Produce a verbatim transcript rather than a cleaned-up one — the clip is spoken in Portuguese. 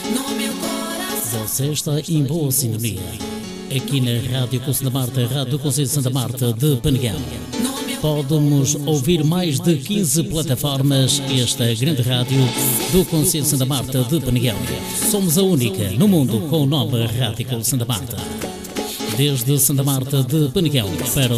no meu coração. Você está em boa sintonia. Aqui na Rádio Conselho Santa Marta, Rádio do Conselho de Santa Marta de Penegal. Podemos ouvir mais de quinze plataformas. Esta grande rádio do Conselho de Santa Marta de Penegal. Somos a única no mundo com o nome Rádio Conselho Santa Marta. Desde Santa Marta de Penegal para